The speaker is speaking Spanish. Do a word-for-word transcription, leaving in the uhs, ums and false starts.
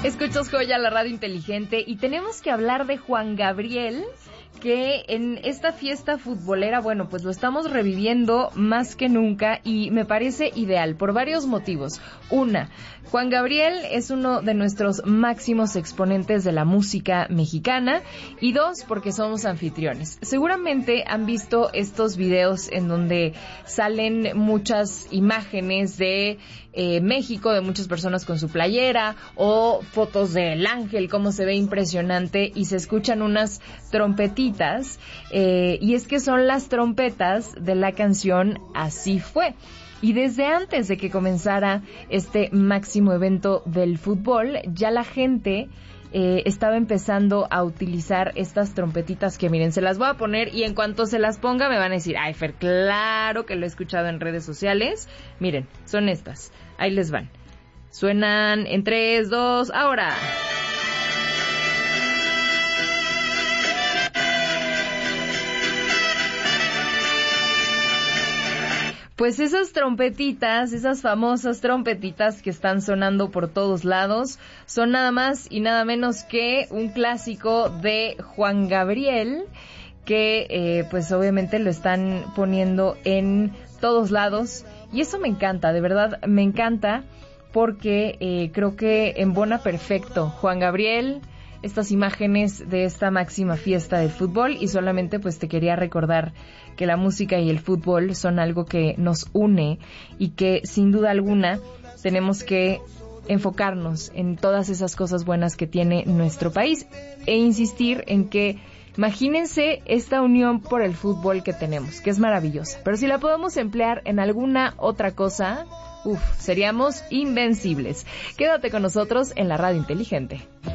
Escuchas Joya, la radio inteligente, y tenemos que hablar de Juan Gabriel, que en esta fiesta futbolera, bueno, pues lo estamos reviviendo más que nunca y me parece ideal por varios motivos. Una, Juan Gabriel es uno de nuestros máximos exponentes de la música mexicana, y dos, porque somos anfitriones. Seguramente han visto estos videos en donde salen muchas imágenes de eh, México, de muchas personas con su playera, o fotos del ángel, cómo se ve impresionante, y se escuchan unas trompetitas, eh, y es que son las trompetas de la canción Así Fue. Y desde antes de que comenzara este máximo evento del fútbol, ya la gente eh, estaba empezando a utilizar estas trompetitas que, miren, se las voy a poner y en cuanto se las ponga me van a decir, ay, Fer, claro que lo he escuchado en redes sociales. Miren, son estas. Ahí les van. Suenan en tres, dos, ahora. Pues esas trompetitas, esas famosas trompetitas que están sonando por todos lados, son nada más y nada menos que un clásico de Juan Gabriel, que eh, pues obviamente lo están poniendo en todos lados, y eso me encanta, de verdad me encanta, porque eh, creo que embona perfecto Juan Gabriel, estas imágenes de esta máxima fiesta del fútbol. Y solamente pues te quería recordar que la música y el fútbol son algo que nos une y que sin duda alguna tenemos que enfocarnos en todas esas cosas buenas que tiene nuestro país e insistir en que imagínense esta unión por el fútbol que tenemos, que es maravillosa, pero si la podemos emplear en alguna otra cosa, uff, seríamos invencibles. Quédate con nosotros en la radio inteligente.